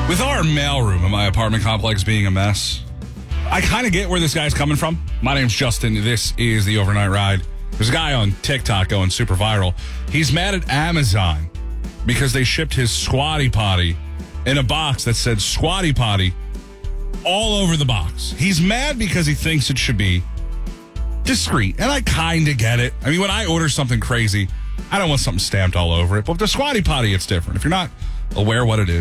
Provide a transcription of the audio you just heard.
With our mailroom in my apartment complex being a mess, I kind of get where this guy's coming from. My name's Justin. This is the Overnight Ride. There's a guy on TikTok going super viral. He's mad at Amazon because they shipped his Squatty Potty in a box that said Squatty Potty all over the box. He's mad because he thinks it should be discreet, and I kind of get it. I mean, when I order something crazy, I don't want something stamped all over it. But with the Squatty Potty, it's different. If you're not aware what it is,